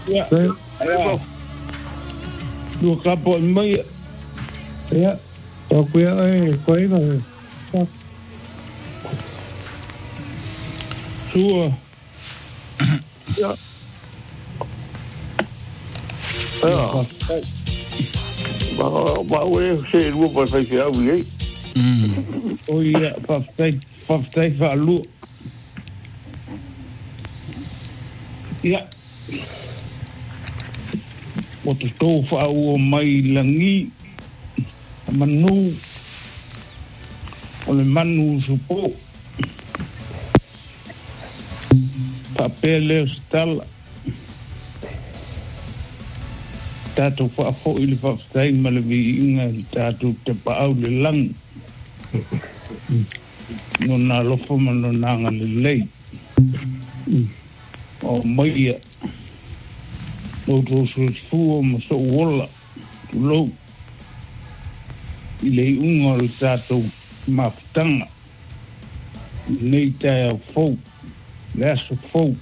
Ya. Dua kapal mai. Ya. Oke, koi ba. Sua. Ya. Ya. Ba we se lu pa fa se au ye. O ia pa fa lu. Ya. O te tō whao mai langi, manu, o le manu supo, papele o stala, tātou whaafo i le whaftai ma le vi inga tātou te paau le lang, no nā lofo ma no nanga le lei, o maia, o tō sōsfua ma so wola, lou, i le unga o tātou mawhtanga, nei tai au fau, le aso fau,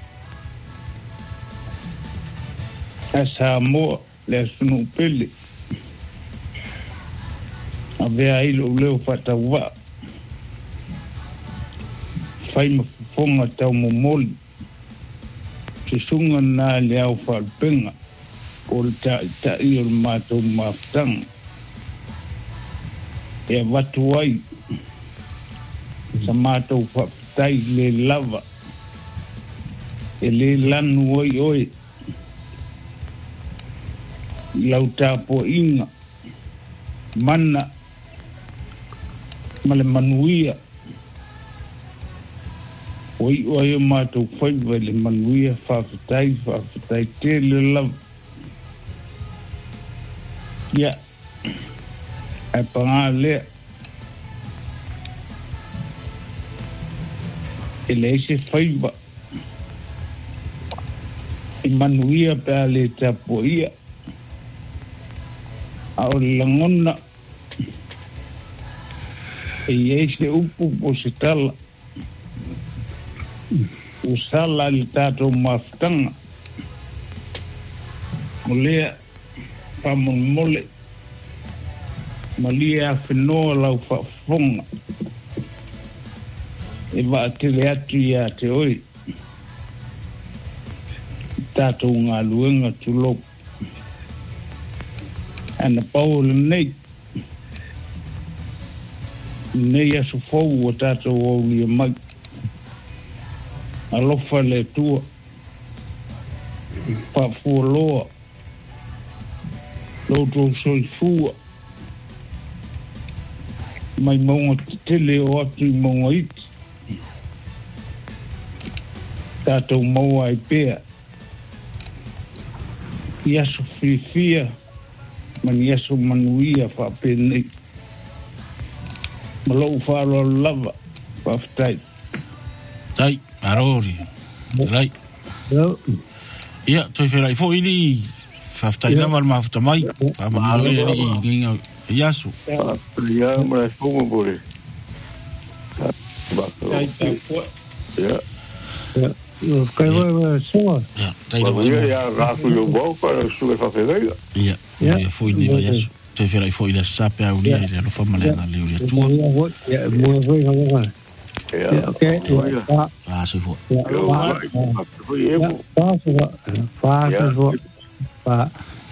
asa moa, le aso no pele, a vea ilo leo whatawa, whai mafufonga tau momoli, se sunga nā le au whalpenga o le ta i o le mātou mawhtanga. E watu ai sa mātou whaptai le lava e le lanu oi oi lau tāpo inga mana ma le manuia oi oi o mātou whaiva le manuia whaptai te le lava ia ai panga lea e le se whaiva i manuia pe a le tapo ia a o le langona e iei se upu po se tala o sala le tātou mawhtanga o lea pamon mole malia whenoa lau whaafonga e wa tele atu ia te oi tātou ngā luenga tulo ana paule nei aso fau o tātou au lia mai alofa le tua whaafualoa loutou soifua mai maunga tele o atu i maunga iti. Tātou maua i pēa. I aso whiwhia, mani aso manuia whapēnei. Malau whāroa lava, whaftai. Tai, arori. Rai. Ia, toi wherai fo ili whaftai lava al mawhata mai. Whamanu e i nginga Yasu. Ya, mara fongo bore. Ya. Ya. Kai wa soa. Ya, tai wa. Ya, rafu yo bo para su fa fedega. Ya. Ya, foi ni Yasu. Te ferai foi la sape au dia le fa malena le uri tu. Ya, mo foi ha. Ya, okay. Ah, se foi. Ya, fa. Fa.